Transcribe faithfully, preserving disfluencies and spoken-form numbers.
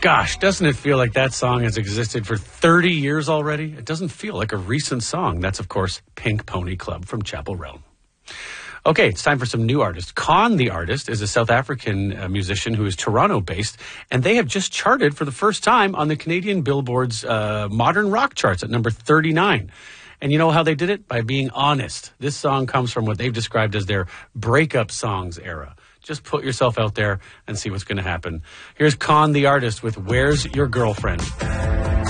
Gosh, doesn't it feel like that song has existed for thirty years already? It doesn't feel like a recent song. That's, of course, Pink Pony Club from Chapel Roan. Okay, it's time for some new artists. Khan, the artist, is a South African uh, musician who is Toronto-based, and they have just charted for the first time on the Canadian Billboard's uh, modern rock charts at number thirty-nine. And you know how they did it? By being honest. This song comes from what they've described as their breakup songs era. Just put yourself out there and see what's going to happen. Here's Khan, the artist, with Where's Your Girlfriend?